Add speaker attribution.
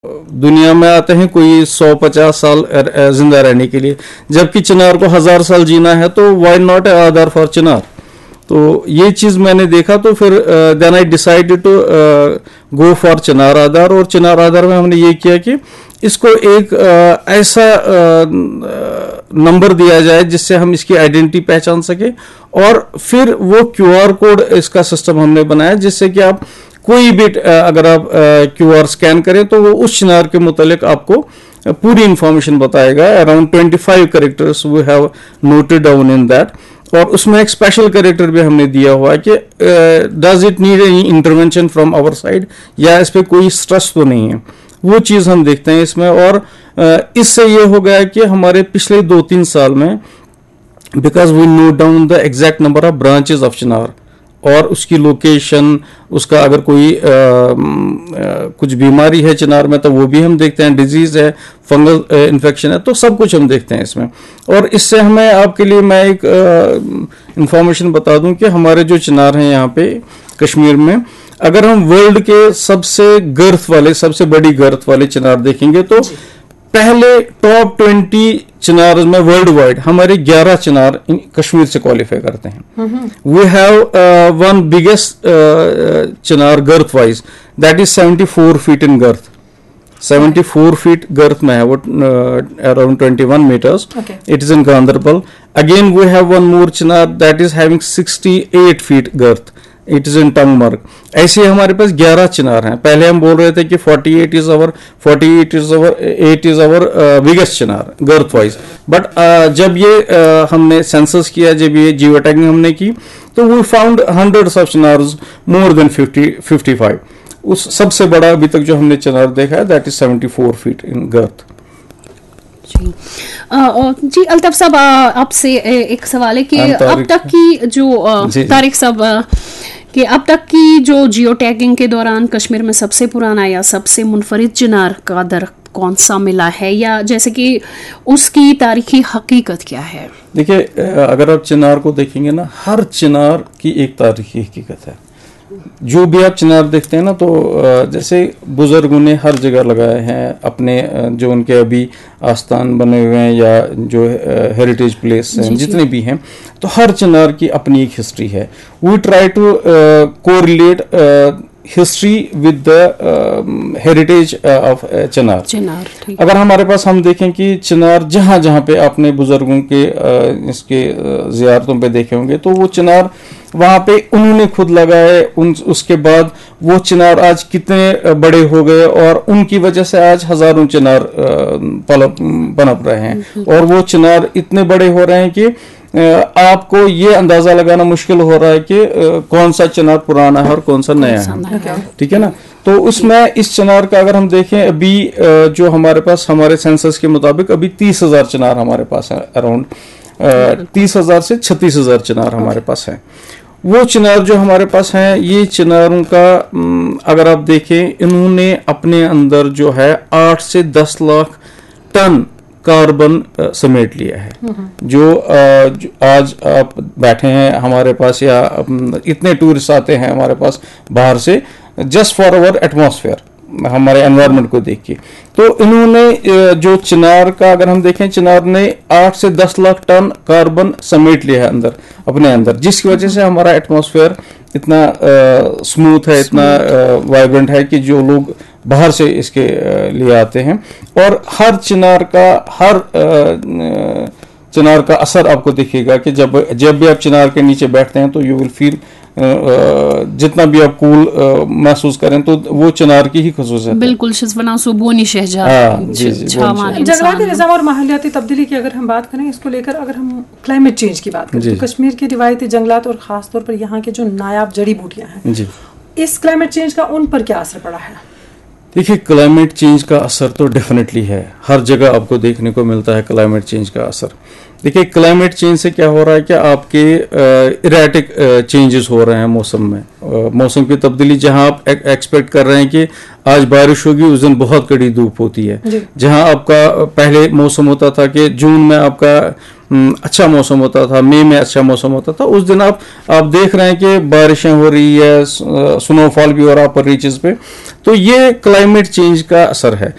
Speaker 1: दुनिया में आते हैं कोई 100-50 साल जिंदा रहने के लिए, जबकि चिनार को 1000 साल जीना है, तो व्हाई नॉट आधार फॉर चिनार। तो ये चीज़ मैंने देखा, तो फिर then I decided to go for चिनार आधार। और चिनार आधार में हमने ये किया कि इसको एक ऐसा नंबर दिया जाए जिससे हम इसकी आइडेंटिटी पहचान सके, और फिर वो क्यूआर कोड इसका सिस्टम हमने बनाया जिससे कि आप कोई भी अगर आप क्यूआर स्कैन करें तो वो उस चिनार के मुतालिक आपको पूरी इंफॉर्मेशन बताएगा। Around 25 characters we have noted down in that. और उसमें एक स्पेशल कैरेक्टर भी हमने दिया हुआ है कि does it need any intervention from our side, या इस पर कोई स्ट्रेस तो नहीं है, वो चीज़ हम देखते हैं इसमें। और इससे ये हो गया कि हमारे पिछले 2-3 साल में, because we note down the exact number of branches of चिनार और उसकी लोकेशन, उसका अगर कोई कुछ बीमारी है चिनार में तो वो भी हम देखते हैं, डिजीज है, फंगल इन्फेक्शन है, तो सब कुछ हम देखते हैं इसमें। और इससे हमें आपके लिए मैं एक इंफॉर्मेशन बता दूं कि हमारे जो चिनार हैं यहाँ पे कश्मीर में, अगर हम वर्ल्ड के सबसे गर्थ वाले, सबसे बड़ी गर्थ वाले चिनार देखेंगे तो पहले टॉप 20 चिनार में वर्ल्ड वाइड हमारे 11 चिनार कश्मीर से क्वालिफाई करते हैं। We have one biggest Chinar गर्थ wise, that is 74 feet in गर्थ। 74 feet गर्थ में है वो, around 21 metres. It is in Ganderbal. Again we have one more Chinar that is having 68 feet गर्थ। It is in Tangmarg. ऐसे हमारे पास 11 चिनार हैं। पहले हम बोल रहे थे कि 48 is our biggest Chinar गर्थ wise, but जब ये हमने सेंसस किया, जब ये जियो टैगिंग हमने की, तो we found hundreds of चिनार्स more than 55। उस सबसे बड़ा अभी तक जो हमने चिनार देखा है दैट इज 74 फीट इन गर्थ।
Speaker 2: जी अल्ताफ साहब, आपसे एक सवाल है कि अब तक की जो तारिक साहब कि अब तक की जो जियो टैगिंग के दौरान कश्मीर में सबसे पुराना या सबसे मुनफरिद चिनार का दरख्त कौन सा मिला है, या जैसे कि उसकी तारीखी हकीकत क्या है?
Speaker 1: देखिए, अगर आप चिनार को देखेंगे ना, हर चिनार की एक तारीखी हकीकत है। जो भी आप चिनार देखते हैं ना, तो जैसे बुजुर्गों ने हर जगह लगाए हैं अपने, जो उनके अभी आस्थान बने हुए हैं या जो हेरिटेज प्लेस हैं, जितने भी हैं, तो हर चिनार की अपनी एक हिस्ट्री है। We try to correlate history with the heritage of चिनार। अगर हमारे पास हम देखें कि चिनार जहाँ जहाँ पे आपने बुजुर्गों के इसके जियारतों पे देखे होंगे, तो वो चिनार वहाँ पे उन्होंने खुद लगाए। उसके बाद वो चिनार आज कितने बड़े हो गए, और उनकी वजह से आज हजारों चिनार पनप रहे हैं। और वो चिनार इतने बड़े हो रहे हैं कि आपको ये अंदाजा लगाना मुश्किल हो रहा है कि कौन सा चिनार पुराना है और कौन सा नया है। ठीक है ना? तो उसमें इस चिनार का अगर हम देखें, अभी जो हमारे पास हमारे सेंसस के मुताबिक अभी 30,000 चिनार हमारे पास है। अराउंड 30,000 से 36,000 चिनार हमारे पास है। वो चिनार जो हमारे पास हैं, ये चिनारों का अगर आप देखें, इन्होंने अपने अंदर जो है 8 से 10 लाख टन कार्बन समेट लिया है। जो आज आप बैठे हैं हमारे पास, या इतने टूरिस्ट आते हैं हमारे पास बाहर से, जस्ट फॉर अवर एटमॉस्फेयर, हमारे एनवायरनमेंट को देख के। तो इन्होंने जो चिनार का अगर हम देखें, चिनार ने 8 से 10 लाख टन कार्बन समेट लिया है अंदर, अपने अंदर, जिसकी वजह से हमारा एटमॉस्फेयर इतना स्मूथ है, इतना वाइब्रेंट है कि जो लोग बाहर से इसके लिए आते हैं। और हर चिनार का असर आपको दिखेगा कि जब भी आप चिनार के नीचे बैठते हैं तो यू विल फील, जितना भी आप कूल महसूस करें, तो वो चिनार की ही खुसूसियत है।
Speaker 2: बिल्कुल,
Speaker 3: जंगलाती निज़ाम और माहौलियाती तब्दीली की अगर हम बात करें, इसको लेकर अगर हम क्लाइमेट चेंज की बात करें, तो कश्मीर के रिवायती जंगलात और खासतौर पर यहाँ के जो नायाब जड़ी बूटियाँ हैं, इस क्लाइमेट चेंज का उन पर क्या असर पड़ा है?
Speaker 1: देखिए, क्लाइमेट चेंज का असर तो डेफिनेटली है, हर जगह आपको देखने को मिलता है क्लाइमेट चेंज का असर। देखिए क्लाइमेट चेंज से क्या हो रहा है कि आपके इरेटिक चेंजेस हो रहे हैं मौसम में। मौसम की तब्दीली, जहां आप एक्सपेक्ट कर रहे हैं कि आज बारिश होगी, उस दिन बहुत कड़ी धूप होती है। जहां आपका पहले मौसम होता था कि जून में आपका अच्छा मौसम होता था, मई में अच्छा मौसम होता था, उस दिन आप देख रहे हैं कि बारिशें हो रही है, स्नोफॉल भी हो रहा है अपर रीचेस पे। तो ये क्लाइमेट चेंज का असर है।